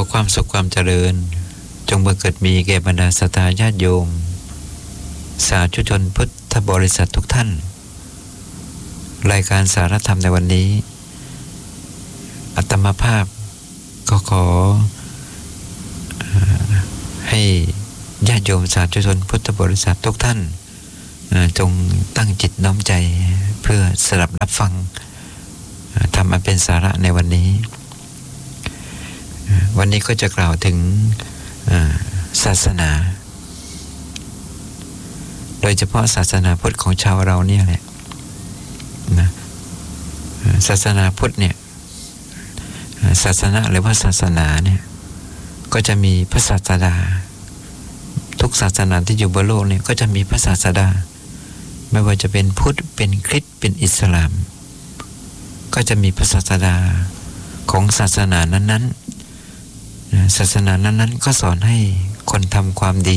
ความสุขความเจริญจงบังเกิดมีแก่บรรดาศรัทธาญาติโยมสาธุชนพุทธบริษัททุกท่านรายการสารธรรมในวันนี้อาตมาภาพก็ขอให้ญาติโยมสาธุชนพุทธบริษัททุกท่านจงตั้งจิตน้อมใจเพื่อสดับรับฟังธรรมอันเป็นสาระในวันนี้ก็จะกล่าวถึงศาสนาโดยเฉพาะศาสนาพุทธของชาวเราเนี่ยแหละนะศาสนาพุทธเนี่ยศาสนาหรือว่าศาสนาเนี่ยก็จะมีพระศาสดาทุกศาสนาที่อยู่บนโลกเนี่ยก็จะมีพระศาสดาไม่ว่าจะเป็นพุทธเป็นคริสต์เป็นอิสลามก็จะมีพระศาสดาของศาสนานั้นๆศาสนานั้นๆก็สอนให้คนทำความดี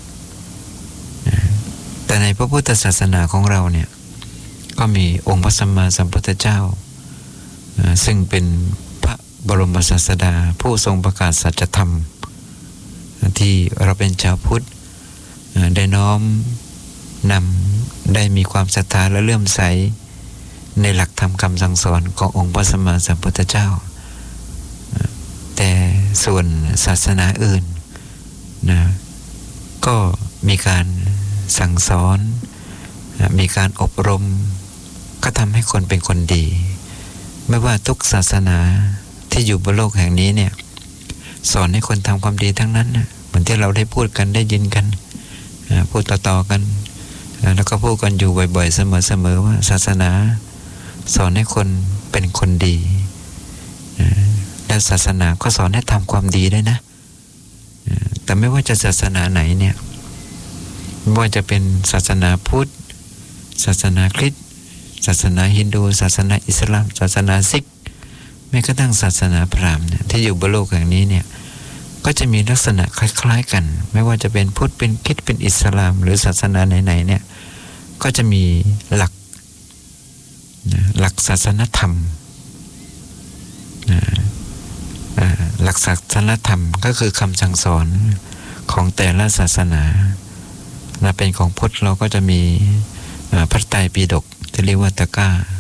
แต่ในพระพุทธศาสนาของเราเนี่ยก็มีองค์พระสัมมาสัมพุทธเจ้าซึ่งเป็นพระบรมศาสดาผู้ทรงประกาศสัจธรรมที่เราเป็นชาวพุทธได้น้อมนำได้มีความศรัทธาและเลื่อมใสในหลักธรรมคำสั่งสอนขององค์พระสัมมาสัมพุทธเจ้าแต่ส่วนศาสนาอื่นนะก็มีการสั่งสอนมีการอบรมก็ทำให้คนเป็นคนดีไม่ว่าทุกศาสนาที่อยู่บนโลกแห่งนี้เนี่ยสอนให้คนทำความดีทั้งนั้นเหมือนที่เราได้พูดกันได้ยินกันพูดต่อๆกันแล้วก็พูดกันอยู่บ่อยๆเสมอๆว่าศาสนาสอนให้คนเป็นคนดีและศาสนาก็สอนให้ทำความดีได้นะแต่ไม่ว่าจะศาสนาไหนเนี่ยไม่ว่าจะเป็นศาสนาพุทธศาสนาคริสต์ศาสนาฮินดูศาสนาอิสลามศาสนาซิกแม้กระทั่งศาสนาพราหมณ์เนี่ยที่อยู่บนโลกแห่งนี้เนี่ยก็จะมีลักษณะคล้ายๆกันไม่ว่าจะเป็นพุทธเป็นคริสต์เป็นอิสลามหรือศาสนาไหนๆเนี่ยก็จะมีหลักศาสนธรรมหลักศาสนธรรมก็คือคำสั่งสอนของแต่ละศาสนาและเป็นของพุทธเราก็จะมีพระไตรปิฎกที่เรียกว่าตะก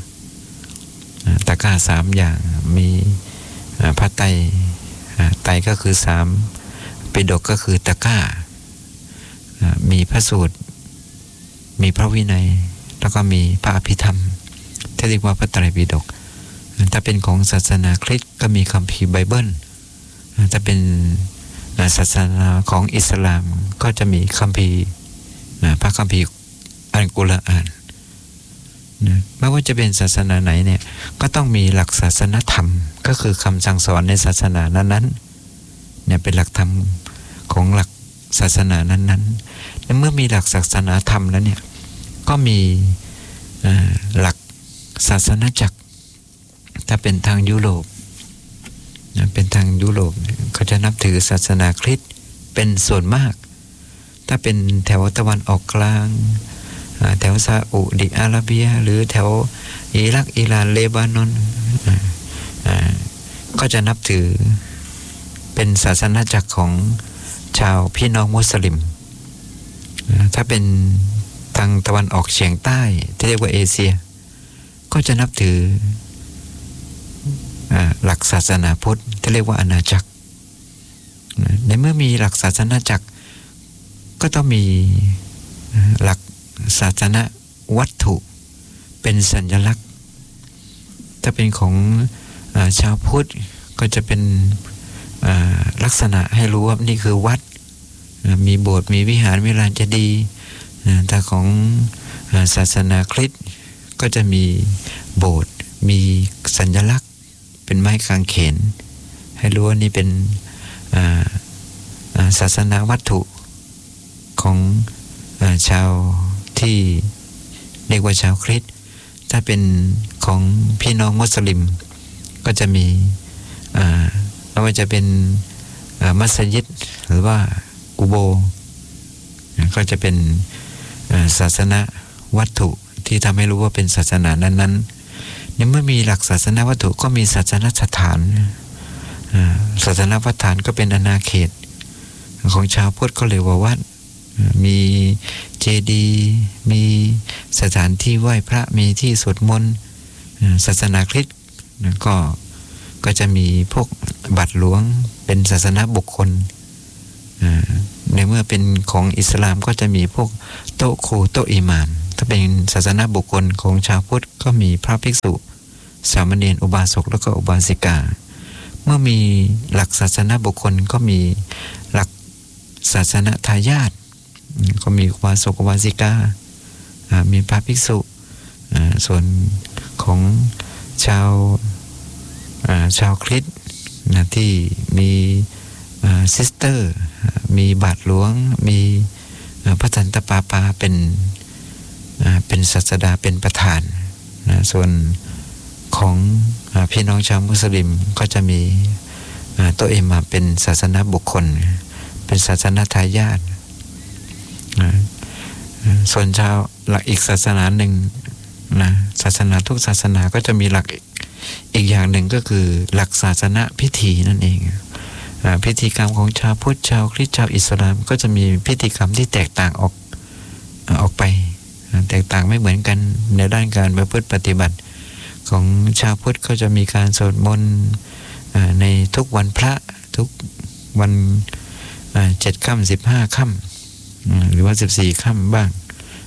ร้า3อย่างมีพระไตรก็คือ3ปิฎกก็คือตะกร้ามีพระสูตรมีพระวินัยแล้วก็มีพระอภิธรรมที่เรียกว่าพระไตรปิฎกถ้าเป็นของศาสนาคริสต์ก็มีคัมภีร์ไบเบิลถ้าเป็นศาสนาของอิสลามก็จะมีคัมภีร์พระคัมภีร์อัลกุรอานไม่ว่าจะเป็นศาสนาไหนเนี่ยก็ต้องมีหลักศาสนธรรมก็คือคำสั่งสอนในศาสนานั้นๆเนี่ยเป็นหลักธรรมของหลักศาสนานั้นๆและเมื่อมีหลักศาสนาธรรมแล้วเนี่ยก็มีหลักศาสนจักรถ้าเป็นทางยุโรปเป็นทางยุโรปเขาจะนับถือศาสนาคริสต์เป็นส่วนมากถ้าเป็นแถวตะวันออกกลางแถวซาอุดิอาระเบียหรือแถวอิรักอิหร่านเลบานอนก็จะนับถือเป็นศาสนาจักรของชาวพี่น้องมุสลิมถ้าเป็นทางตะวันออกเฉียงใต้ที่เรียกว่าเอเชียก็จะนับถือหลักศาสนาพุทธที่เรียกว่าอาณาจักรในเมื่อมีหลักศาสนาจักรก็ต้องมีหลักศาสนาวัตถุเป็นสัญลักษณ์ถ้าเป็นของชาวพุทธก็จะเป็นลักษณะให้รู้ว่านี่คือวัดมีโบสถ์มีวิหารมีลานเจดีย์แต่ของศาสนาคริสต์ก็จะมีโบสถ์มีสัญลักษณ์เป็นไม้กางเขนให้รู้ว่านี่เป็นศาสนาวัตถุของชาวที่เรียกว่าชาวคริสต์ถ้าเป็นของพี่น้องมุสลิมก็จะมีไม่ว่าจะเป็นมัสยิดหรือว่ากุโบก็จะเป็นศาสนาวัตถุที่ทำให้รู้ว่าเป็นศาสนานั้นๆเมื่อมีหลักศาสนาวัตถุก็มีศาสนสถานศาสนสถานก็เป็นอาณาเขตของชาวพุทธก็เลยว่าวัดมีเจดีย์มีสถานที่ไหว้พระมีที่สวดมนต์ศาสนาคริสต์ก็จะมีพวกบัตรหลวงเป็นศาสนาบุคคลในเมื่อเป็นของอิสลามก็จะมีพวกโต๊ะครูโต๊ะอิหม่ามถ้าเป็นศาสนาบุคคลของชาวพุทธก็มีพระภิกษุสามเณรอุบาสกแล้วก็อุบาสิกาเมื่อมีหลักศาสนาบุคคลก็มีหลักศาสนาทายาทก็มีอุบาสกอุบาสิกามีพระภิกษุส่วนของชาวคริสต์ที่มีซิสเตอร์มีบาทหลวงมีพระทันตปาปาเป็นศาสดาเป็นประธานส่วนของพี่น้องชาวมุสลิมก็จะมีตัวเองมาเป็นศาสนาบุคคลเป็นศาสนาทายาทส่วนชาวหลักอีกศาสนาหนึ่งศาสนาทุกศาสนาก็จะมีหลักอีกอย่างหนึ่งก็คือหลักศาสนาพิธีนั่นเองพิธีกรรมของชาวพุทธชาวคริสต์ชาวอิสลามก็จะมีพิธีกรรมที่แตกต่างออกไปแตกต่างไม่เหมือนกันในด้านการประพฤติปฏิบัติของชาวพุทธก็จะมีการสวดมนต์ในทุกวันพระทุกวัน7 ค่ำ15 ค่ำหรือว่า14 ค่ำบ้าง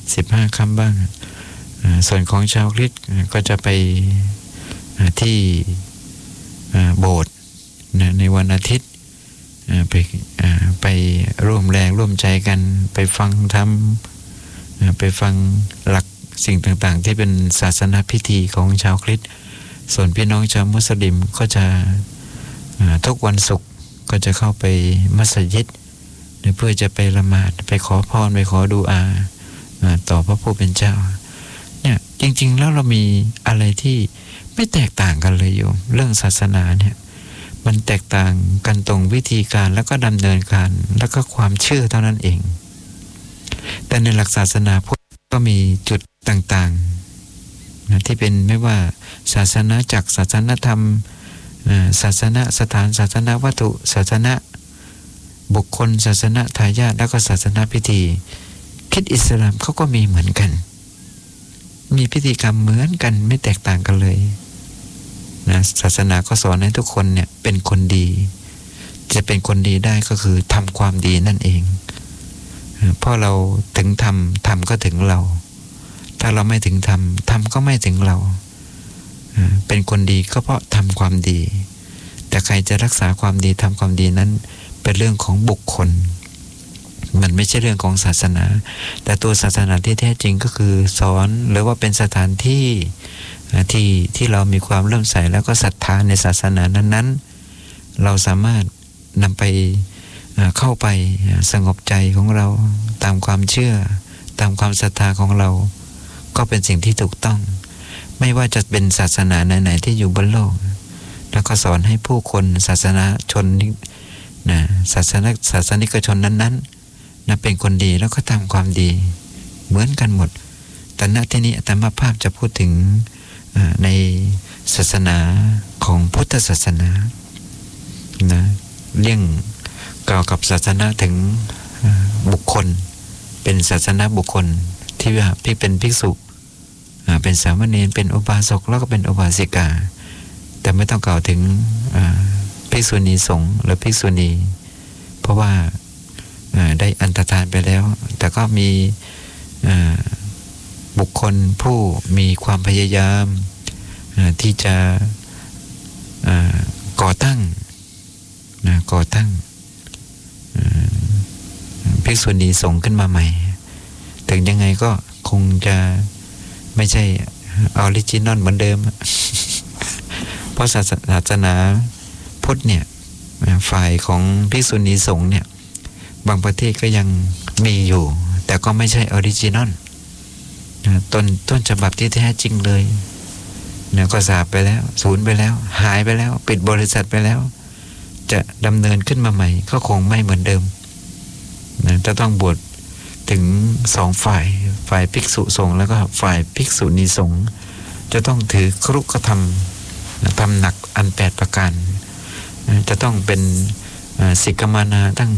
15 ค่ำบ้างส่วนของชาวคริสต์ก็จะไปที่โบสถ์ในวันอาทิตย์ไปร่วมแรงร่วมใจกันไปฟังธรรมไปฟังหลักสิ่งต่างๆที่เป็นศาสนาพิธีของชาวคริสต์ส่วนพี่น้องชาวมุสลิมก็จะทุกวันศุกร์ก็จะเข้าไปมัสยิดเพื่อจะไปละหมาดไปขอพรไปขอดุอาต่อพระผู้เป็นเจ้าเนี่ยจริงๆแล้วเรามีอะไรที่ไม่แตกต่างกันเลยโยมเรื่องศาสนาเนี่ยมันแตกต่างกันตรงวิธีการแล้วก็ดำเนินการแล้วก็ความเชื่อเท่านั้นเองแต่ในหลักศาสนาพุทธก็มีจุดต่างๆที่เป็นไม่ว่าศาสนาจักรศาสนธรรมศาสนาสถานศาสนาวัตถุศาสนาบุคคลศาสนาทายาทแล้วก็ศาสนาพิธีคริสต์อิสลามเขาก็มีเหมือนกันมีพิธีกรรมเหมือนกันไม่แตกต่างกันเลยนะศาสนาก็สอนให้ทุกคนเนี่ยเป็นคนดีจะเป็นคนดีได้ก็คือทำความดีนั่นเองเพราะเราถึงทำก็ถึงเราถ้าเราไม่ถึงทำก็ไม่ถึงเราเป็นคนดีก็เพราะทำความดีแต่ใครจะรักษาความดีทำความดีนั้นเป็นเรื่องของบุคคลมันไม่ใช่เรื่องของศาสนาแต่ตัวศาสนาที่แท้จริงก็คือสอนหรือว่าเป็นสถานที่ที่เรามีความเริ่มใสแล้วก็ศรัทธาในศาสนานั้นๆเราสามารถนำไปเข้าไปสงบใจของเราตามความเชื่อตามความศรัทธาของเราก็เป็นสิ่งที่ถูกต้องไม่ว่าจะเป็นศาสนาไหนๆที่อยู่บนโลกแล้วก็สอนให้ผู้คนศาสนาชนศาสนิกชนนั้นๆเป็นคนดีแล้วก็ทำความดีเหมือนกันหมดแต่ณที่นี้อาตมาภาพจะพูดถึงในศาสนาของพุทธศาสนาเรื่องกล่าวกับศาสนาถึงบุคคลเป็นศาสนาบุคคลที่เป็นภิกษุเป็นสามเณรเป็นอุบาสกแล้วก็เป็นอุบาสิกาแต่ไม่ต้องกล่าวถึงภิกษุณีสงฆ์หรือภิกษุณีเพราะว่าได้อันตรธานไปแล้วแต่ก็มีบุคคลผู้มีความพยายามที่จะก่อตั้งภิกษุณีสงฆ์ขึ้นมาใหม่ถึงยังไงก็คงจะไม่ใช่ออริจินอลเหมือนเดิม เพราะศาสนาพุทธเนี่ยฝ่ายของภิกษุณีสงฆ์เนี่ยบางประเทศก็ยังมีอยู่แต่ก็ไม่ใช่ออริจินอลต้นฉบับที่แท้จริงเลยก็สาบไปแล้วสูญไปแล้วหายไปแล้วปิดบริษัทไปแล้วจะดำเนินขึ้นมาใหม่ก็คงไม่เหมือนเดิมจะต้องบวชถึง2 ฝ่ายภิกษุสงฆ์แล้วก็ฝ่ายภิกษุณีสงฆ์จะต้องถือครุกธรรมทำหนักอัน8 ประการจะต้องเป็นสิกขมานาตั้ง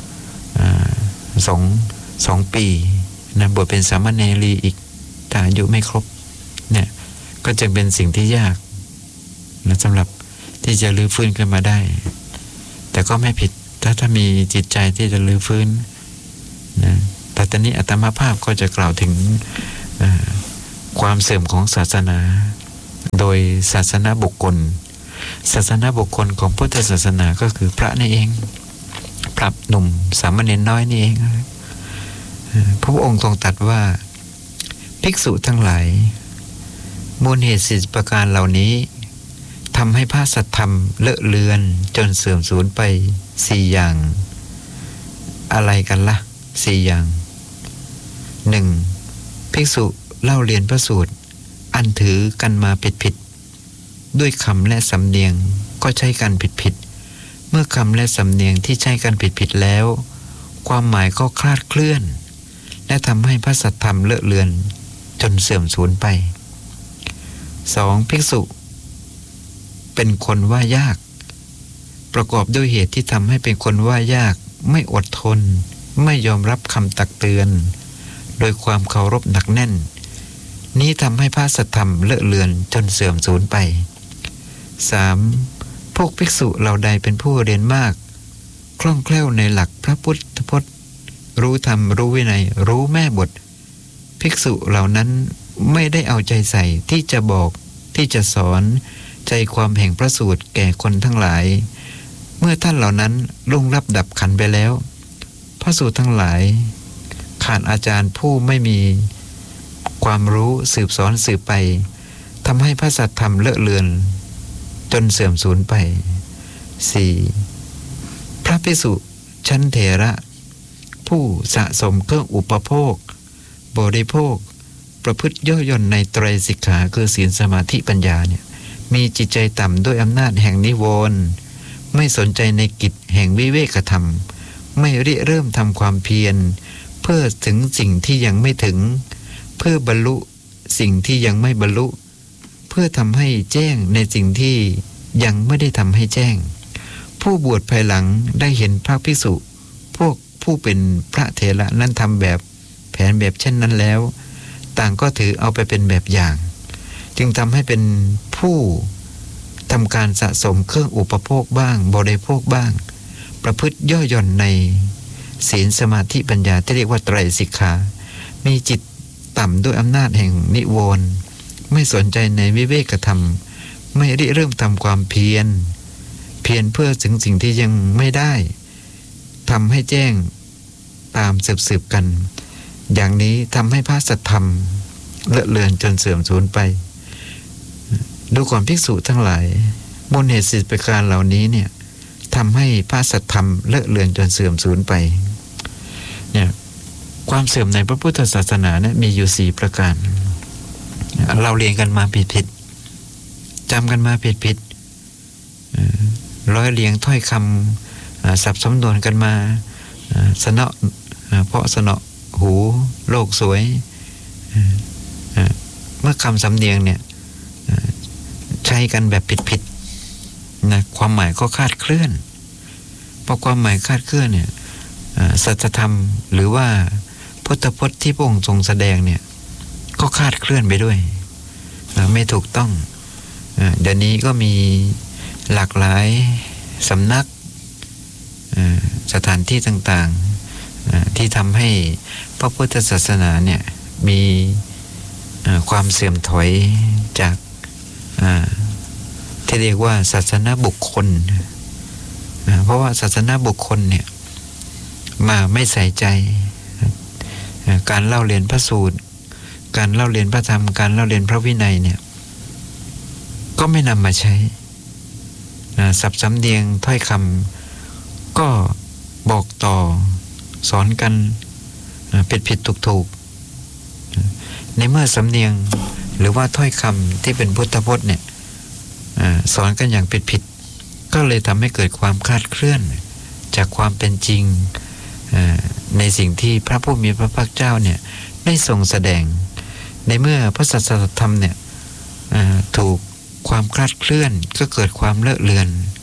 สองปีนะบวชเป็นสามเณรีอีกถ้าอายุไม่ครบเนี่ยก็จึงเป็นสิ่งที่ยากนะสำหรับที่จะรื้อฟื้นขึ้นมาได้แต่ก็ไม่ผิดถ้ามีจิตใจที่จะรื้อฟื้นนะแต่ตอนนี้อาตมาภาพก็จะกล่าวถึงความเสื่อมของศาสนาโดยศาสนาบุคคลของพุทธศาสนาก็คือพระนี่เองพระหนุ่มสามเณรน้อยนี่เองพระองค์ทรงตรัสว่าภิกษุทั้งหลายมูลเหตุ10ประการเหล่านี้ทำให้พระสัทธรรมเลอะเลือนจนเสื่อมสูญไป4อย่างอะไรกันละ4อย่าง 1. ภิกษุเล่าเรียนพระสูตรอันถือกันมาผิดด้วยคำและสำเนียงก็ใช้กันผิดเมื่อคำและสำเนียงที่ใช้กันผิดแล้วความหมายก็คลาดเคลื่อนและทำให้พระสัทธรรมเลอะเลือนจนเสื่อมสูญไป 2. ภิกษุเป็นคนว่ายากประกอบด้วยเหตุที่ทำให้เป็นคนว่ายากไม่อดทนไม่ยอมรับคำตักเตือนโดยความเคารพหนักแน่นนี้ทำให้พระสัทธรรมเลอะเลือนจนเสื่อมสูญไป 3. พวกภิกษุเหล่าใดเป็นผู้เรียนมากคล่องแคล่วในหลักพระพุทธพจน์รู้ธรรมรู้วินัยรู้แม่บทภิกษุเหล่านั้นไม่ได้เอาใจใส่ที่จะบอกที่จะสอนใจความแห่งพระสูตรแก่คนทั้งหลายเมื่อท่านเหล่านั้นล่วงลับดับขันไปแล้วพระสูตรทั้งหลายขาดอาจารย์ผู้ไม่มีความรู้สืบสอนสืบไปทำให้พระสัทธรรมเลอะเลือนจนเสื่อมสูญไป 4. พระภิกษุชั้นเถระผู้สะสมเครื่องอุปโภคบริโภคประพฤติย่อหย่อนในไตรสิกขาคือศีลสมาธิปัญญาเนี่ยมีจิตใจต่ำด้วยอำนาจแห่งนิวรณ์ไม่สนใจในกิจแห่งวิเวกธรรมไม่ริเริ่มทำความเพียรเพื่อถึงสิ่งที่ยังไม่ถึงเพื่อบรรลุสิ่งที่ยังไม่บรรลุเพื่อทำให้แจ้งในสิ่งที่ยังไม่ได้ทำให้แจ้งผู้บวชภายหลังได้เห็นพระภิกษุพวกผู้เป็นพระเถระนั้นทำแบบแผนแบบเช่นนั้นแล้วต่างก็ถือเอาไปเป็นแบบอย่างจึงทำให้เป็นผู้ทำการสะสมเครื่องอุปโภคบ้างบริโภคบ้างประพฤติย่อหย่อนในศีลสมาธิปัญญาที่เรียกว่าไตรสิกขามีจิตต่ำด้วยอำนาจแห่งนิวรณ์ไม่สนใจในวิเวกธรรมไม่ริเริ่มทำความเพียรเพื่อถึงสิ่งที่ยังไม่ได้ทำให้แจ้งตามสืบกันอย่างนี้ทำให้พระสัทธรรมเลอะเลือนจนเสื่อมสูญไปดูก่อนภิกษุทั้งหลายมูลเหตุ10ประการเหล่านี้เนี่ยทำให้พระสัทธรรมเลอะเลือนจนเสื่อมสูญไปเนี่ยความเสื่อมในพระพุทธศาสนาเนี่ยมีอยู่4ประการเราเรียนกันมาผิดจำกันมาผิดร้อยเรียงถ้อยคำสับสนวนกันมาสนอเพราะสนอหูโลกสวยเมื่อคำสำเนียงเนี่ยใช้กันแบบผิดนะความหมายก็คลาดเคลื่อนพอความหมายคลาดเคลื่อนเนี่ยสัจธรรมหรือว่าพุทธพจน์ที่พระองค์ทรงแสดงเนี่ยก็คลาดเคลื่อนไปด้วยไม่ถูกต้องเดี๋ยวนี้ก็มีหลากหลายสำนักสถานที่ต่างๆที่ทำให้พระพุทธศาสนาเนี่ยมีความเสื่อมถอยจากที่เรียกว่าศาสนาบุคคลเพราะว่าศาสนาบุคคลเนี่ยมาไม่ใส่ใจการเล่าเรียนพระสูตรการเล่าเรียนพระธรรมการเล่าเรียนพระวินัยเนี่ยก็ไม่นำมาใช้สับสำเนียงถ้อยคำก็บอกต่อสอนกันผิดถูกในเมื่อสำเนียงหรือว่าถ้อยคำที่เป็นพุทธพจน์เนี่ยสอนกันอย่างผิดก็เลยทำให้เกิดความคลาดเคลื่อนจากความเป็นจริงในสิ่งที่พระผู้มีพระภาคเจ้าเนี่ยได้ทรงแสดงในเมื่อพระสัจธรรมเนี่ยถูกความคลาดเคลื่อนก็เกิดความเลอะเลือน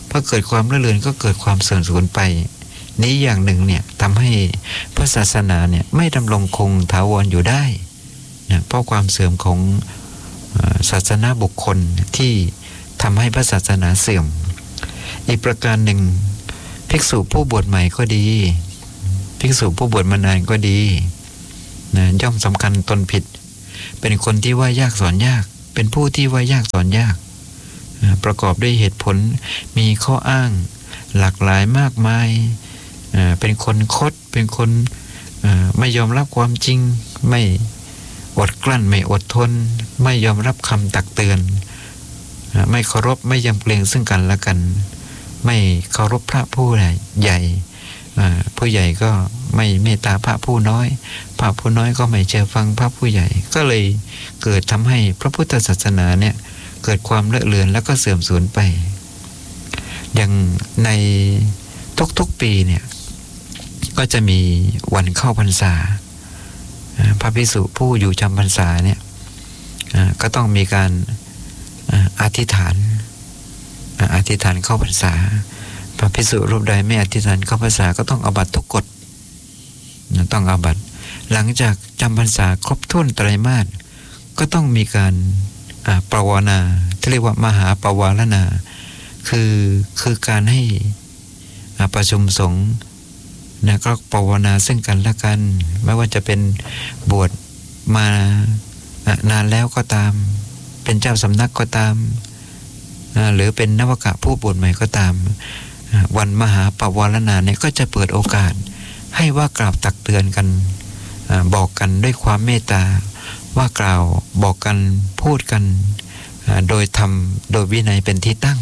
พอเกิดความละเลือนก็เกิดความเสื่อมสูญไปนี้อย่างหนึ่งเนี่ยทำให้พระศาสนาเนี่ยไม่ดำรงคงถาวรอยู่ได้นะเพราะความเสื่อมของศาสนาบุคคลที่ทำให้พระศาสนาเสื่อมอีกประการหนึ่งภิกษุผู้บวชใหม่ก็ดีภิกษุผู้บวชมานานก็ดีนะย่อมสำคัญตนผิดเป็นคนที่ว่ายากสอนยากเป็นผู้ที่ว่ายากสอนยากประกอบด้วยเหตุผลมีข้ออ้างหลากหลายมากมายเป็นคนคดเป็นคนไม่ยอมรับความจริงไม่อดกลั้นไม่อดทนไม่ยอมรับคำตักเตือนไม่เคารพไม่ยำเกรงซึ่งกันและกันไม่เคารพพระผู้ใหญ่ผู้ใหญ่ก็ไม่เมตตาพระผู้น้อยพระผู้น้อยก็ไม่เชื่อฟังพระผู้ใหญ่ก็เลยเกิดทำให้พระพุทธศาสนาเนี่ยเกิดความเลอะเลือนแล้วก็เสื่อมสูญไปอย่างในทุกๆปีเนี่ยก็จะมีวันเข้าพรรษาพระภิกษุผู้อยู่จำพรรษาเนี่ยก็ต้องมีการอธิษฐานเข้าพรรษาพระภิกษุรูปใดไม่อธิษฐานเข้าพรรษาก็ต้องอาบัติทุกกฎต้องอาบัติหลังจากจำพรรษาครบถ้วนไตรมาสก็ต้องมีการปวารณาที่เรียกว่ามหาปวารณาคือการให้ประชุมสงฆ์นะก็ปวารณาซึ่งกันและกันไม่ว่าจะเป็นบวชมานานแล้วก็ตามเป็นเจ้าสำนักก็ตามหรือเป็นนวกะผู้บวชใหม่ก็ตามวันมหาปวารณาเนี่ยก็จะเปิดโอกาสให้ว่ากล่าวตักเตือนกันบอกกันด้วยความเมตตาว่ากล่าวบอกกันพูดกันโดยธรรมโดยวินัยเป็นที่ตั้ง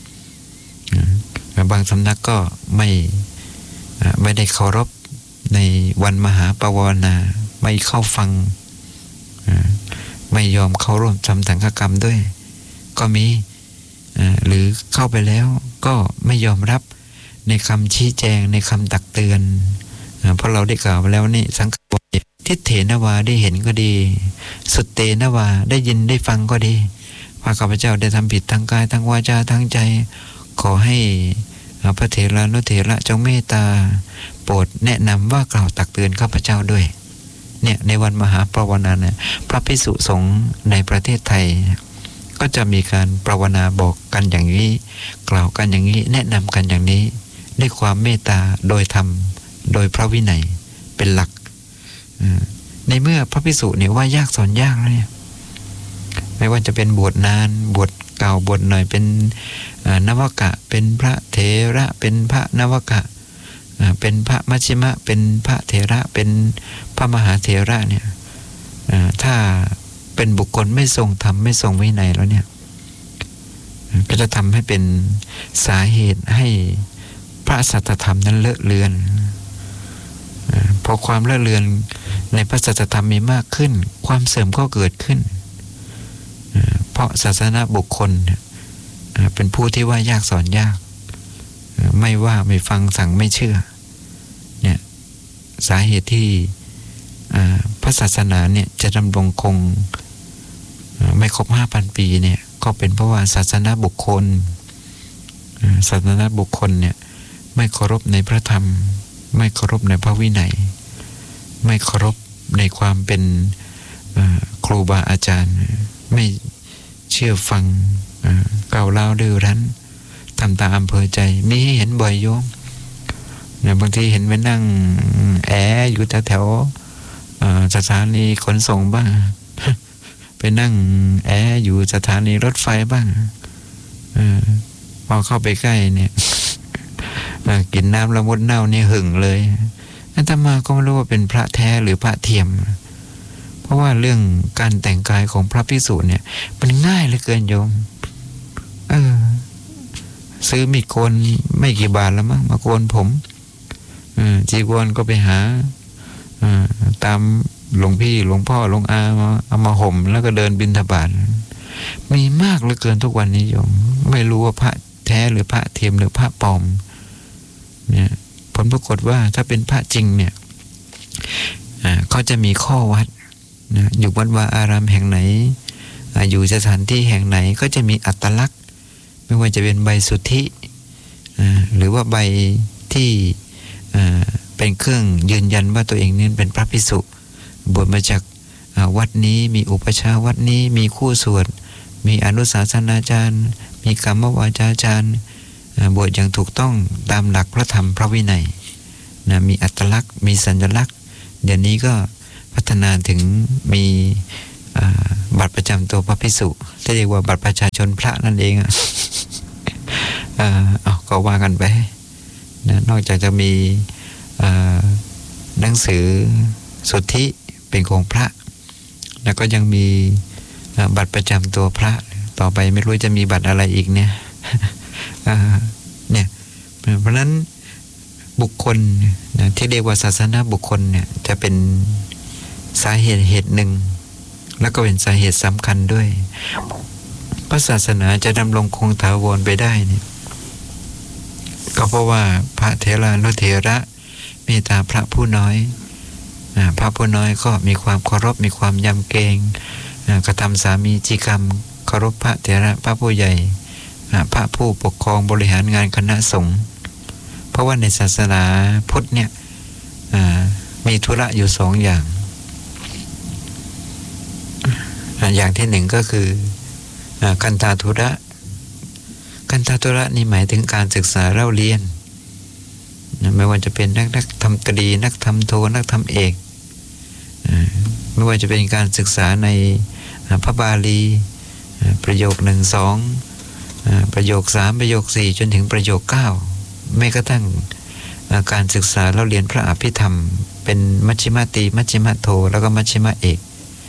บางสำนักก็ไม่ได้เคารพในวันมหาปวารณาไม่เข้าฟังไม่ยอมเข้าร่วมทำสังฆกรรมด้วยก็มีหรือเข้าไปแล้วก็ไม่ยอมรับในคำชี้แจงในคำตักเตือนเพราะเราได้กล่าวไปแล้วนี่สังฆวาทิฏเถนวาได้เห็นก็ดีสุตเตนวาได้ยินได้ฟังก็ดีว่าข้าพเจ้าได้ทำผิดทางกายทางวาจาทางใจขอให้พระเถรานุเถระจงเมตตาโปรดแนะนำว่ากล่าวตักเตือนข้าพเจ้าด้วยเนี่ยในวันมหาปวารณาเนี่ยพระภิกษุสงฆ์ในประเทศไทยก็จะมีการปวารณาบอกกันอย่างนี้กล่าวกันอย่างนี้แนะนำกันอย่างนี้ด้วยความเมตตาโดยธรรมโดยพระวินัยเป็นหลักในเมื่อพระภิกษุเนี่ยว่ายากสอนยากแล้วเนี่ยไม่ว่าจะเป็นบวชนานบวชเก่าบวชหน่อยเป็นนวกะเป็นพระเถระเป็นพระนวกะเป็นพระมัชฌิมะเป็นพระเถระเป็นพระมหาเถระเนี่ยถ้าเป็นบุคคลไม่ทรงธรรมไม่ทรงวินัยแล้วเนี่ยก็จะทำให้เป็นสาเหตุให้พระสัจธรรมนั้นเลอะเลือนพอความเลอะเลือนในพระสัจธรรมมีมากขึ้นความเสื่อมก็เกิดขึ้นเพราะศาสนาบุคคลเป็นผู้ที่ว่ายากสอนยากไม่ว่าไม่ฟังสั่งไม่เชื่อเนี่ยสาเหตุที่พระศาสนาเนี่ยจะดำรงคงไม่ครบ 5,000 ปีเนี่ยก็เป็นเพราะว่าศาสนาบุคคลเนี่ยไม่เคารพในพระธรรมไม่เคารพในพระวินัยไม่เคารพในความเป็นครูบาอาจารย์ไม่เชื่อฟังก้าวร้าวดื้อรั้นทำตามอำเภอใจมีให้เห็นบ่อยโยมเนี่ยบางทีเห็นไปนั่งอยู่แถวสถานีขนส่งบ้างไปนั่งอยู่สถานีรถไฟบ้างพอเข้าไปใกล้เนี่ยกินน้ำละมุดเน่านี่หึงเลยอาตมาก็ไม่รู้ว่าเป็นพระแท้หรือพระเทียมเพราะว่าเรื่องการแต่งกายของพระภิกษุเนี่ยมันง่ายเหลือเกินโยมซื้อมีดโกนไม่กี่บาทแล้วมั้งมาโกนผมจีวรก็ไปหาตามหลวงพี่หลวงพ่อหลวงอาเอามาห่มแล้วก็เดินบิณฑบาตมีมากเหลือเกินทุกวันนี้โยมไม่รู้ว่าพระแท้หรือพระเทียมหรือพระปลอมเนี่ยผลปรากฏว่าถ้าเป็นพระจริงเนี่ยเขาจะมีข้อวัดนะอยู่วัดวาอารามแห่งไหนอยู่สถานที่แห่งไหนก็จะมีอัตลักษณ์ไม่ว่าจะเป็นใบสุทธิหรือว่าใบที่เป็นเครื่องยืนยันว่าตัวเองนี้เป็นพระภิกษุบวชมาจากวัดนี้มีอุปชาวัดนี้มีคู่สวดมีอนุสาสนาจารย์มีกรรมวาจาจารย์บวชอย่างถูกต้องตามหลักพระธรรมพระวินัยนะมีอัตลักษณ์มีสัญลักษณ์เดี๋ยวนี้ก็พัฒนาถึงมีบัตรประจำตัวพระภิกษุที่เรียกว่าบัตรประชาชนพระนั่นเองก็ว่ากันไปนะนอกจากจะมีหนังสือสุทธิเป็นของพระแล้วก็ยังมีบัตรประจำตัวพระต่อไปไม่รู้จะมีบัตรอะไรอีกเนี่ยเนี่ยเพราะนั้นบุคคลนะที่เรียกว่าศาสนาบุคคลเนี่ยจะเป็นสาเหตุหนึ่งแล้วก็เป็นสาเหตุสำคัญด้วยพระศาสนาจะดำรงคงถาวรไปได้เนี่ยก็เพราะว่าพระเถรานุเถระเมตตาพระผู้น้อยพระผู้น้อยก็มีความเคารพมีความยำเกรงกระทำสามีจิกรรมเคารพพระเถระพระผู้ใหญ่พระผู้ปกครองบริหารงานคณะสงฆ์เพราะว่าในศาสนาพุทธเนี่ยมีธุระอยู่สองอย่างอย่างที่หนึ่งก็คือคันธาธุระคันธาธุระนี่หมายถึงการศึกษาเล่าเรียนไม่ว่าจะเป็นนักทำตรีนักทำโทนักทำเอกไม่ว่าจะเป็นการศึกษาในพระบาลีประโยค1-2ประโยค3ประโยค4จนถึงประโยค9แม้กระทั่งการศึกษาเล่าเรียนพระอภิธรรมเป็นมัชฌิมาตรีมัชฌิมาโทแล้วก็มัชฌิมาเอก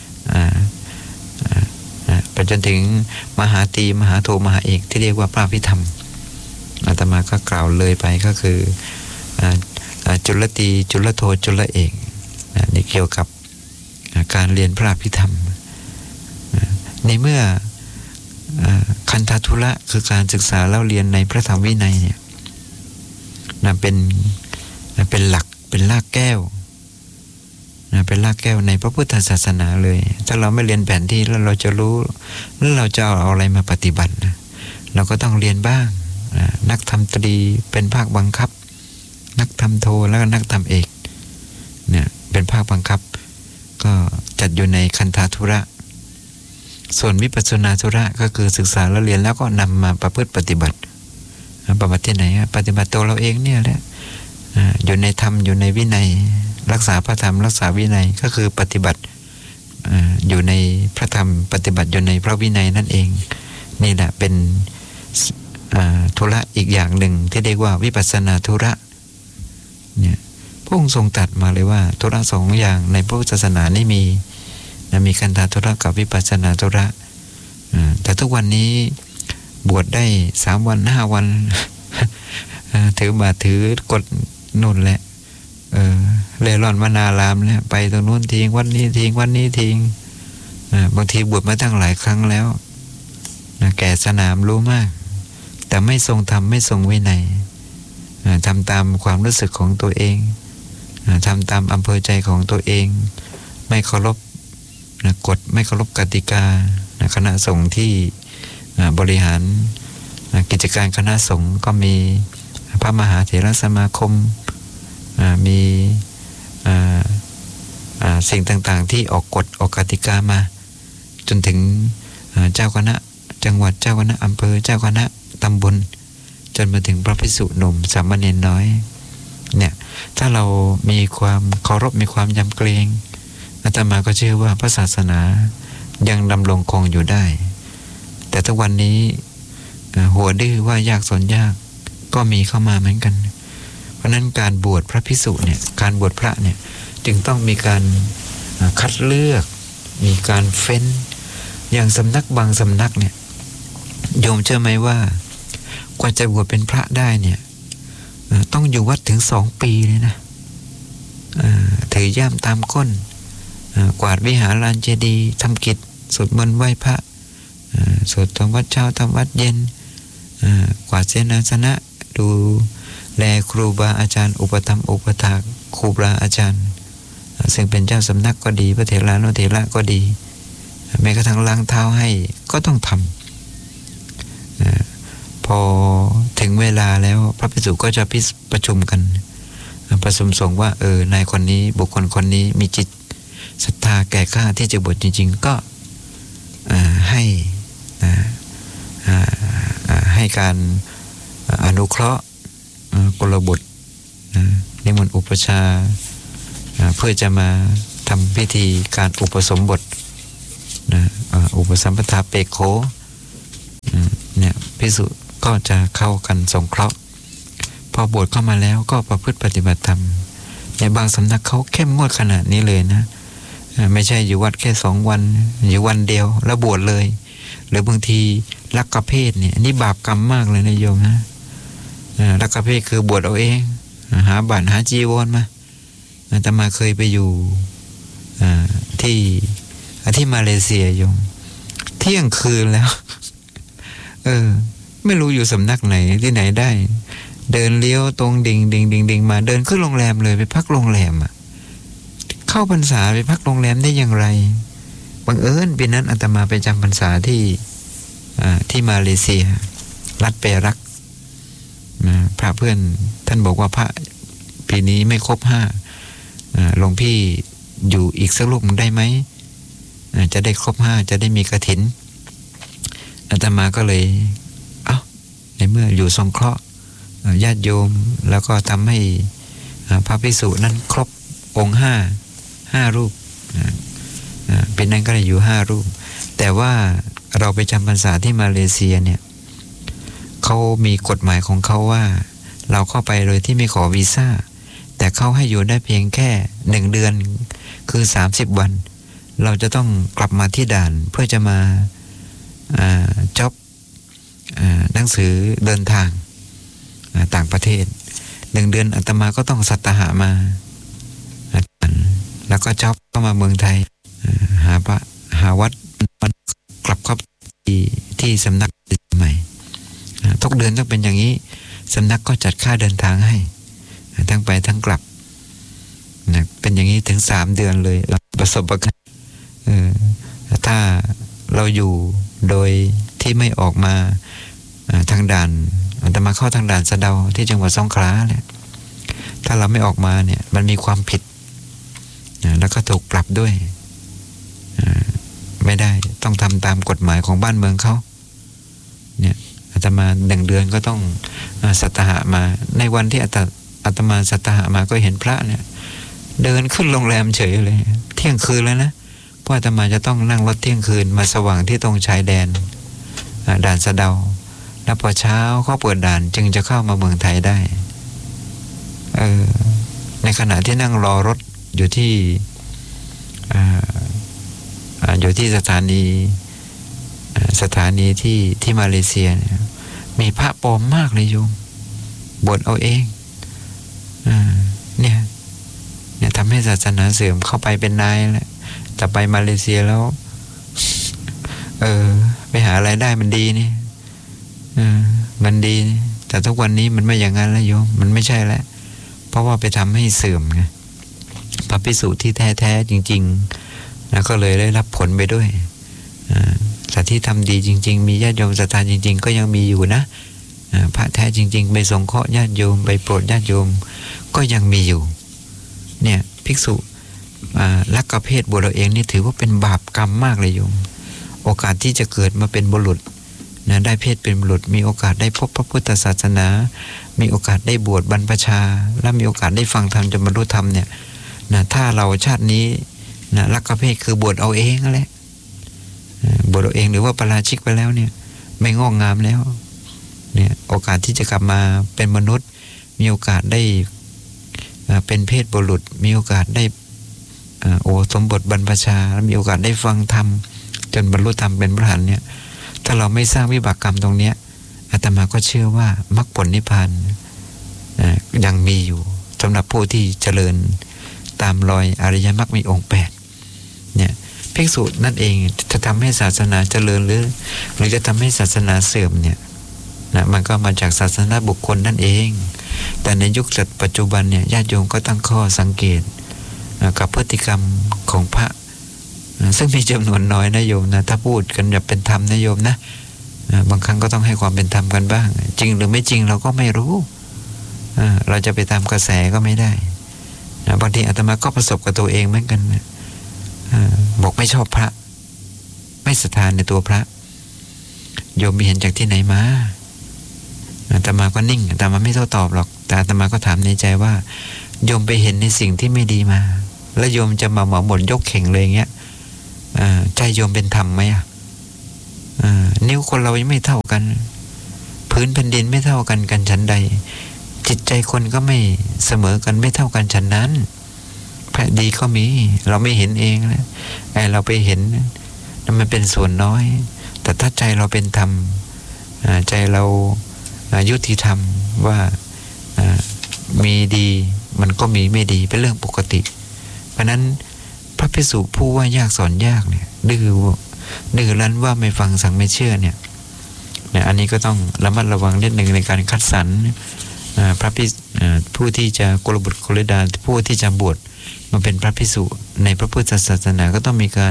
ไปจนถึงมหาตรีมหาโทมหาเอกที่เรียกว่าพระอภิธรรมอาตมาก็กล่าวเลยไปก็คือจุลตรีจุลโทจุลเอกนี่เกี่ยวกับการเรียนพระอภิธรรมในเมื่อคันธทุระคือการศึกษาเล่าเรียนในพระธรรมวินัยเนี่ยเป็นหลักเป็นรากแก้วเป็นรากแก้วในพระพุทธศาสนาเลยถ้าเราไม่เรียนแผนที่แล้วเราจะรู้แล้วเราจะเอาอะไรมาปฏิบัติเราก็ต้องเรียนบ้างนักธรรมตรีเป็นภาคบังคับนักธรรมโทแล้วก็นักธรรมเอกเนี่ยเป็นภาคบังคับก็จัดอยู่ในคันธทุระส่วนวิปัสสนาธุระก็คือศึกษาแล้วเรียนแล้วก็นำมาประพฤติปฏิบัติที่ไหนปฏิบัติตัวเราเองเนี่ยแหละอยู่ในธรรมอยู่ในวินัยรักษาพระธรรมรักษาวินัยก็คือปฏิบัติอยู่ในพระธรรมปฏิบัติอยู่ในพระวินัยนั่นเองนี่แหละเป็นธุระอีกอย่างหนึ่งที่เรียกว่าวิปัสสนาธุระเนี่ยพระองค์ทรงตรัสมาเลยว่าธุระสองอย่างในพุทธศาสนานี่มีคันธธุระกับวิปัสสนาธุระแต่ทุกวันนี้บวชได้3 วัน5 วัน ถือบาตรถือกฎนู่นแหละเล่ร่อนมานารามเนี่ยไปตรงนู้นทิ้งวันนี้ทิ้งวันนี้ทิ้งบางทีบวชมาตั้งหลายครั้งแล้วแก่สนามรู้มากแต่ไม่ทรงธรรมไม่ทรงวินัยทำตามความรู้สึกของตัวเองทำตามอำเภอใจของตัวเองไม่เคารพกฎไม่เคารพกติกาคณะสงฆ์ที่บริหารกิจการคณะสงฆ์ก็มีพระมหาเถรสมาคมมีสิ่งต่างๆที่ออกกฎออกกติกามาจนถึงเจ้าคณะจังหวัดเจ้าคณะอำเภอเจ้าคณะตำบลจนมาถึงพระภิกษุหนุ่มสามเณรน้อยเนี่ยถ้าเรามีความเคารพมีความยำเกรงอาตมาก็เชื่อว่าพระศาสนายังดำรงคงอยู่ได้แต่ทุกวันนี้หัวดื้อว่ายากสนยากก็มีเข้ามาเหมือนกันเพราะนั้นการบวชพระภิกษุเนี่ยการบวชพระเนี่ยจึงต้องมีการคัดเลือกมีการเฟ้นอย่างสำนักบางสำนักเนี่ยโยมเชื่อไหมว่ากว่าจะบวชเป็นพระได้เนี่ยต้องอยู่วัดถึง2 ปีเลยนะถือย่ามตามก้นกวาดวิหารลานเจดีย์ทำกิจสวดมนต์ไหว้พระสวดทำวัดเช้าทำวัดเย็นกวาดเสนาสนะดูแลครูบาอาจารย์อุปถัมภ์อุปถากครูบาอาจารย์ซึ่งเป็นเจ้าสำนักก็ดีพระเถรานุเถระก็ดีแม้กระทั่งล้างเท้าให้ก็ต้องทำพพอถึงเวลาแล้วพระภิกษุก็จะประชุมกันประชุมสงฆ์ว่านายคนนี้บุคคลคนนี้มีจิตศรัทธาแก่กล้าที่จะบวชจริงๆก็ให้การอนุเคราะห์กลบุตรนิมนต์อุปชาเพื่อจะมาทำพิธีการอุปสมบทอุปสัมปทาเปโคเนี่ยภิกษุก็จะเข้ากันสงเคราะห์พอบวชเข้ามาแล้วก็ประพฤติปฏิบัติธรรมในบางสำนักเขาเข้มงวดขนาดนี้เลยนะไม่ใช่อยู่วัดแค่2 วันอยู่วันเดียวแล้วบวชเลยหรือบางทีลักขเพศเนี่ยนี่บาปกรรมมากเลยนะโยมนะลักขเพศคือบวชเอาเองหาบาตรหาจีวรมาอาตมาเคยไปอยู่ที่มาเลเซียโยมเที่ยงคืนแล้วไม่รู้อยู่สำนักไหนที่ไหนได้เดินเลี้ยวตรงดิ่งมาเดินขึ้นโรงแรมเลยไปพักโรงแรมเข้าพรรษาไปพักโรงแรมได้อย่างไรบังเอิญปีนั้นอาตมาไปจำพรรษาที่มาเลเซียรัฐเปรักพระเพื่อนท่านบอกว่าพระปีนี้ไม่ครบ5หลวงพี่อยู่อีกสักรูปได้ไหมจะได้ครบ5จะได้มีกฐินอาตมาก็เลยในเมื่ออยู่สงเคราะห์ญาติโยมแล้วก็ทำให้พระภิกษุนั้นครบองค์5รูปเป็นนั้นก็เลยอยู่5รูปแต่ว่าเราไปจำพรรษาที่มาเลเซียเนี่ยเขามีกฎหมายของเขาว่าเราเข้าไปโดยที่ไม่ขอวีซ่าแต่เขาให้อยู่ได้เพียงแค่1 เดือนคือ30 วันเราจะต้องกลับมาที่ด่านเพื่อจะมาจ็อบหนังสือเดินทางต่างประเทศ1 เดือนอาตมาก็ต้องสัตหะมาแล้วก็จ็อบเข้ามาเมืองไทยหาวัดกลับเข้าที่สำนักใหม่ทุกเดือนต้องเป็นอย่างนี้สำนักก็จัดค่าเดินทางให้ทั้งไปทั้งกลับเป็นอย่างนี้ถึง3 เดือนเลยประสบการณ์ถ้าเราอยู่โดยที่ไม่ออกมาทางด่านอาตมาเข้าทางด่านสะเดาที่จังหวัดสงขลาเนี่ยถ้าเราไม่ออกมาเนี่ยมันมีความผิดแล้วก็ถูกปรับด้วยไม่ได้ต้องทำตามกฎหมายของบ้านเมืองเขาเนี่ยอาตมา1 เดือนก็ต้องสัตหะมาในวันที่อาตมาสัตหะมาก็เห็นพระเนี่ยเดินขึ้นโรงแรมเฉยเลยเที่ยงคืนแล้วนะเพราะอาตมาจะต้องนั่งรถเที่ยงคืนมาสว่างที่ตรงชายแดนด่านสะเดาแล้วพอเช้าเขาเปิดด่านจึงจะเข้ามาเมืองไทยได้ในขณะที่นั่งรอรถอยู่ที่สถานีที่มาเลเซียเนี่ยมีพระปลอมมากเลยโยมบวชเอาเองเนี่ยทำให้ศาสนาเสื่อมเข้าไปเป็นนายแล้วแต่ไปมาเลเซียแล้วไปหารายได้มันดีนี่มันดีนี่แต่ทุกวันนี้มันไม่อย่างนั้นแล้วโยมมันไม่ใช่แล้วเพราะว่าไปทำให้เสื่อมไงพระภิกษุที่แท้ๆจริงๆแล้วก็เลยได้รับผลไปด้วยแต่ที่ทำดีจริงๆมีญาติโยมศรัทธาจริงๆก็ยังมีอยู่นะพระแท้จริงๆไปสงเคราะห์ญาติโยมไปโปรดญาติโยมก็ยังมีอยู่เนี่ยภิกษุลักขเพศบวชเราเองนี่ถือว่าเป็นบาปกรรมมากเลยโยมโอกาสที่จะเกิดมาเป็นบุรุษนะได้เพศเป็นบุรุษมีโอกาสได้พบพระพุทธศาสนามีโอกาสได้บวชบรรพชาและมีโอกาสได้ฟังธรรมจนบรรลุธรรมเนี่ยนะถ้าเราชาตินี้นะลักขเพศคือบวชเอาเองนั่นแหละบวชเอาเองหรือว่าปราชิกไปแล้วเนี่ยไม่งอกงามแล้วเนี่ยโอกาสที่จะกลับมาเป็นมนุษย์มีโอกาสได้เป็นเพศบุรุษมีโอกาสได้สมบทบรรพชาและมีโอกาสได้ฟังธรรมจนบรรลุธรรมเป็นพระอรหันต์เนี่ยถ้าเราไม่สร้างวิบากกรรมตรงเนี้ยอาตมาก็เชื่อว่ามรรคผลนิพพานยังมีอยู่สำหรับผู้ที่เจริญตามรอยอริยมรรคมีองค์8เนี่ยภิกษุนั่นเองจะทำให้ศาสนาเจริญหรือจะทำให้ศาสนาเสื่อมเนี่ยนะมันก็มาจากศาสนาบุคคลนั่นเองแต่ในยุคปัจจุบันเนี่ยญาติโยมก็ตั้งข้อสังเกตกับพฤติกรรมของพระซึ่งมีจำนวนน้อยนะโยมนะถ้าพูดกันแบบเป็นธรรมนะโยมนะบางครั้งก็ต้องให้ความเป็นธรรมกันบ้างจริงหรือไม่จริงเราก็ไม่รู้เราจะไปตามกระแสก็ไม่ได้บางทีอาตมาก็ประสบกับตัวเองเหมือนกันบอกไม่ชอบพระไม่ศรัทธาในตัวพระโยมไปเห็นจากที่ไหนมาอาตมาก็นิ่งอาตมาไม่โต้ตอบหรอกแต่อาตมาก็ถามในใจว่าโยมไปเห็นในสิ่งที่ไม่ดีมาแล้วโยมจะมาหมอบ่นยกเข่งเลยเงี้ยใจโยมเป็นธรรมไหมนิ้วคนเรายังไม่เท่ากันพื้นแผ่นดินไม่เท่ากันฉันใดจิตใจคนก็ไม่เสมอกันไม่เท่ากันฉันนั้นพระดีก็มีเราไม่เห็นเองนะเราไปเห็นนั่นมันเป็นส่วนน้อยแต่ถ้าใจเราเป็นธรรมใจเรายุติธรรมว่ามีดีมันก็มีไม่ดีเป็นเรื่องปกติเพราะนั้นพระภิกษุผู้ว่ายากสอนยากเนี่ยดื้อรั้นว่าไม่ฟังสั่งไม่เชื่อเนี่ยอันนี้ก็ต้องระมัดระวังนิดหนึ่งในการคัดสรรพระภิกษุผู้ที่จะกุลบุตรกุลธิดาผู้ที่จะบวชมาเป็นพระภิกษุในพระพุทธศาสนาก็ต้องมีการ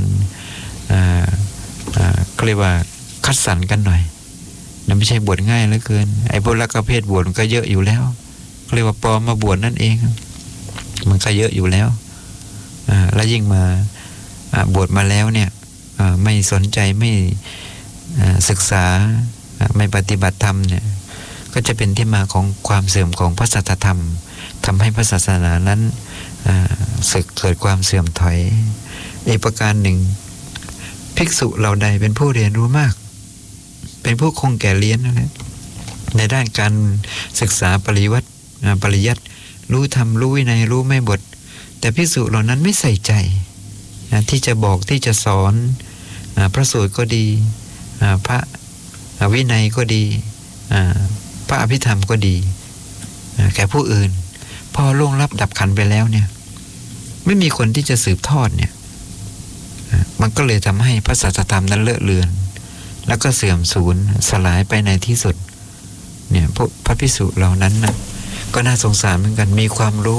เรียกว่าคัดสรรกันหน่อยไม่ใช่บวชง่ายเหลือเกินไอ้พวกลักขเพศบวชมันก็เยอะอยู่แล้วเรียกว่าปลอมมาบวชนั่นเองมันก็เยอะอยู่แล้วแล้วยิ่งมาบวชมาแล้วเนี่ยไม่สนใจไม่ศึกษาไม่ปฏิบัติธรรมเนี่ยก็จะเป็นที่มาของความเสื่อมของพระสัทธรรมทำให้พระศาสนานั้นเกิดความเสื่อมถอยอีกประการหนึ่งภิกษุเหล่าใดเป็นผู้เรียนรู้มากเป็นผู้คงแก่เรียนนั่นแหละในด้านการศึกษาปริยัติรู้ธรรมรู้วินัยรู้ไม่บทแต่ภิกษุเหล่านั้นไม่ใส่ใจที่จะบอกที่จะสอนพระสูตรก็ดีพระวินัยก็ดีพระอภิธรรมก็ดีแก่ผู้อื่นพอล่วงลับดับขันไปแล้วเนี่ยไม่มีคนที่จะสืบทอดเนี่ยมันก็เลยทำให้พระศาสนาธรรมนั้นเลอะเลือนแล้วก็เสื่อมสูญสลายไปในที่สุดเนี่ยพระภิกษุเหล่านั้นนะก็น่าสงสารเหมือนกันมีความรู้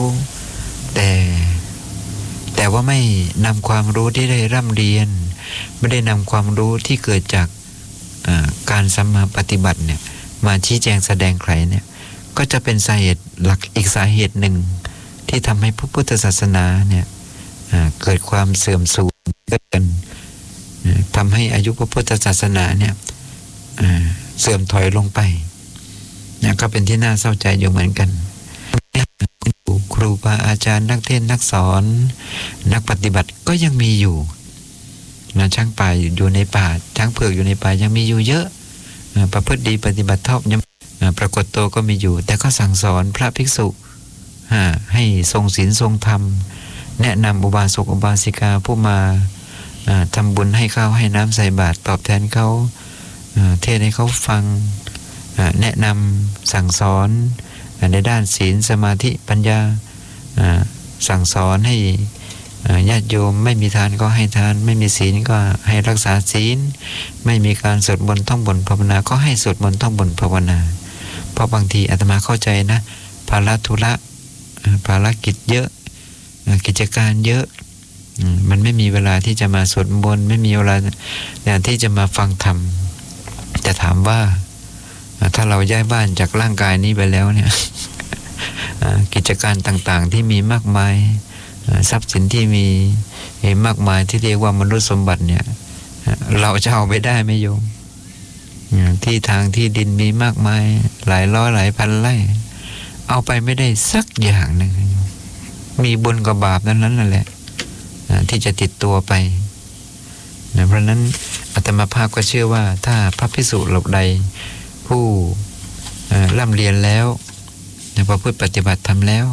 แต่ว่าไม่นำความรู้ที่ได้ร่ำเรียนไม่ได้นำความรู้ที่เกิดจากการสัมมาปฏิบัติเนี่ยมาชี้แจงแสดงใครเนี่ยก็จะเป็นสาเหตุหลักอีกสาเหตุหนึ่งที่ทำให้พระพุทธศาสนาเนี่ยเกิดความเสื่อมสูญกันทำให้อายุพระพุทธศาสนาเนี่ยเสื่อมถอยลงไปเนี่ยก็เป็นที่น่าเศร้าใจอยู่เหมือนกันครูบาอาจารย์นักเทศน์นักสอนนักปฏิบัติก็ยังมีอยู่นะช้างป่าอยู่ในป่าช้างเผือกอยู่ในป่ายังมีอยู่เยอะประพฤติดีปฏิบัติชอบยังปรากฏตัวก็มีอยู่แต่ก็สั่งสอนพระภิกษุให้ทรงศีลทรงธรรมแนะนำอุบาสกอุบาสิกาผู้มาทำบุญให้ข้าวให้น้ำใส่บาตรตอบแทนเขาเทศให้เขาฟังแนะนำสั่งสอนในด้านศีลสมาธิปัญญาสั่งสอนให้ญาติโยมไม่มีทานก็ให้ทานไม่มีศีลก็ให้รักษาศีลไม่มีการสวดมนต์ท่องบนภาวนาก็ให้สวดมนต์ท่องบนภาวนาเพราะบางทีอาตมาเข้าใจนะภาระธุระภารกิจเยอะกิจการเยอะมันไม่มีเวลาที่จะมาสวดมนต์ไม่มีเวลาที่จะมาฟังธรรมแต่ถามว่าถ้าเราย้ายบ้านจากร่างกายนี้ไปแล้วเนี่ยกิจการต่างๆที่มีมากมายทรัพย์สินที่มีมากมายที่เรียกว่ามนุษย์สมบัติเนี่ยเราจะเอาไปได้ไหมโยมที่ทางที่ดินมีมากมายหลายร้อยหลายพันไร่เอาไปไม่ได้สักอย่างหนึ่งมีบุญกับบาปนั้นแหละที่จะติดตัวไปเพราะนั้นอาตมาภาพก็เชื่อว่าถ้าพระภิกษุเหล่าใดผู้ร่ำเรียนแล้วพอพูดปฏิบัติทำแล้ว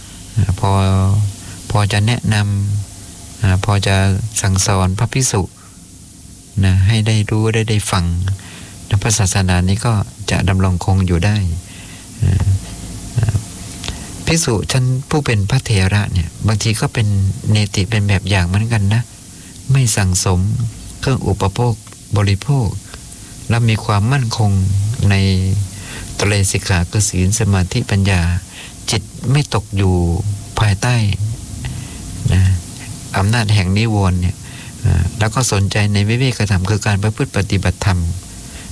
พอจะแนะนำพอจะสั่งสอนพระภิกษุนะให้ได้รู้ได้ฟังพระศาสนานี้ก็จะดำรงคงอยู่ได้ภิกษุท่านผู้เป็นพระเถระเนี่ยบางทีก็เป็นเนติเป็นแบบอย่างเหมือนกันนะไม่สั่งสมเครื่องอุปโภคบริโภคและมีความมั่นคงในไตรสิกขาคือศีลสมาธิปัญญาจิตไม่ตกอยู่ภายใต้นะอำนาจแห่งนิวรณ์เนี่ยแล้วก็สนใจในวิเวกธรรมคือการประพฤติปฏิบัติธรรม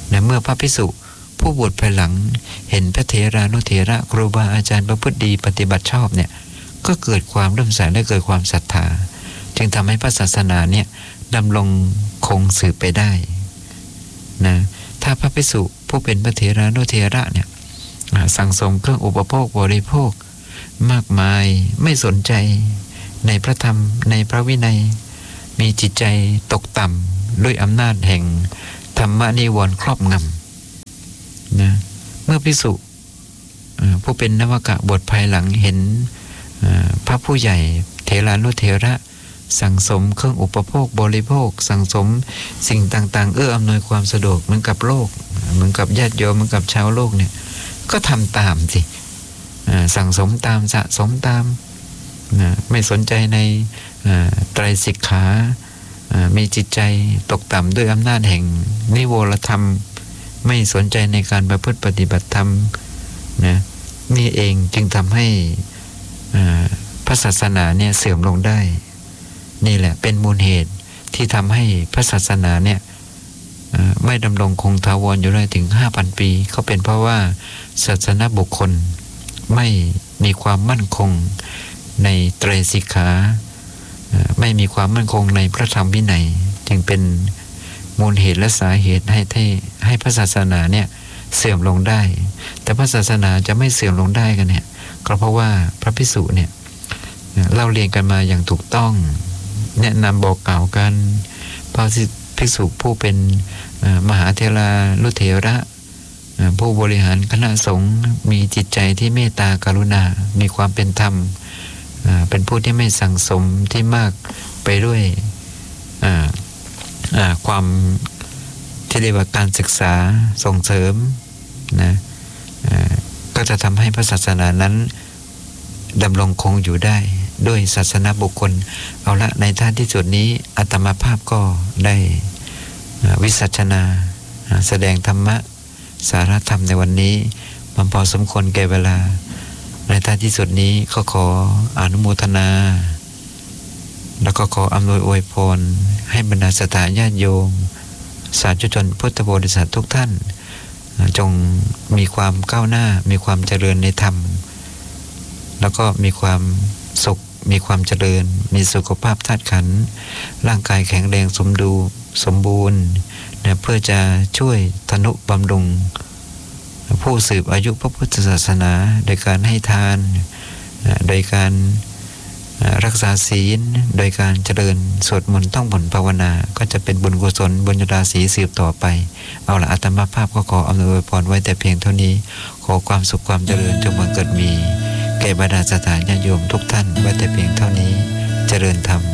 เมื่อพระภิกษุผู้บวชภายหลังเห็นพระเถรานุเถระครูบาอาจารย์ประพฤติดีปฏิบัติชอบเนี่ยก็เกิดความเลื่อมใสและเกิดความศรัทธาจึงทำให้พระศาสนาเนี่ยดำรงคงสืบไปได้นะถ้าพระภิกษุผู้เป็นพระเถรานุเถระเนี่ยสั่งสมเครื่องอุปโภคบริโภคมากมายไม่สนใจในพระธรรมในพระวินัยมีจิตใจตกต่ำด้วยอำนาจแห่งธรรมนิวรณ์ครอบงำนะเมื่อภิกษุผู้เป็นนวกะบทภายหลังเห็นพระผู้ใหญ่เถรานุเถระสั่งสมเครื่องอุปโภคบริโภคสั่งสมสิ่งต่างๆอำนวยความสะดวกเหมือนกับโลกเหมือนกับญาติโยมเหมือนกับชาวโลกเนี่ยก็ทำตามสิสั่งสมตามสะสมตามไม่สนใจในไตรสิกขามีจิตใจตกต่ำด้วยอำนาจแห่งนิวรธรรมไม่สนใจในการประพฤติปฏิบัติธรรมนะนี่เองจึงทำให้พระศาสนาเนี่ยเสื่อมลงได้นี่แหละเป็นมูลเหตุที่ทำให้พระศาสนาเนี่ยไม่ดำรงคงถาวรอยู่ได้ถึง 5,000 ปีก็เป็นเพราะว่าศาสนบุคคลไม่มีความมั่นคงในไตรสิกขาไม่มีความมั่นคงในพระธรรมวินัยจึงเป็นมูลเหตุและสาเหตุให้พระศาสนาเนี่ยเสื่อมลงได้แต่พระศาสนาจะไม่เสื่อมลงได้กันเนี่ยก็เพราะว่าพระภิกษุเนี่ยเล่าเรียนกันมาอย่างถูกต้องแนะนำบอกกล่าวกันพระภิกษุผู้เป็นมหาเถรานุเถระผู้บริหารคณะสงฆ์มีจิตใจที่เมตตากรุณามีความเป็นธรรมเป็นผู้ที่ไม่สั่งสมที่มากไปด้วยความที่เรียกว่าการศึกษาส่งเสริมนะก็จะทำให้พระศาสนานั้นดำรงคงอยู่ได้ด้วยศาสนาบุคคลเอาละในท่านที่สุดนี้อาตมาภาพก็ได้วิสัชนาแสดงธรรมะสาระธรรมในวันนี้มันพอสมควรแก่เวลาในท้ายที่สุดนี้ก็ขออนุโมทนาแล้วก็ขออำนวยอวยพรให้บรรดาศรัทธาญาติโยมสาธุชนพุทธบริษัททุกท่านจงมีความก้าวหน้ามีความเจริญในธรรมแล้วก็มีความสุขมีความเจริญมีสุขภาพธาตุขันธ์ร่างกายแข็งแรงสมบูรณ์เพื่อจะช่วยทนุบำรุงผู้สืบอายุพระพุทธศาสนาโดยการให้ทานโดยการรักษาศีลโดยการเจริญสวดมนต์ต้องบนภาวนาก็จะเป็นบุญกุศลบุญราศีสืบต่อไปเอาละอาตมาภาพก็ขออำนวยอวยพรไว้แต่เพียงเท่านี้ขอความสุขความเจริญจงบังเกิดมีแก่บรรดาศรัทธาญาติโยมทุกท่านไว้แต่เพียงเท่านี้เจริญธรรม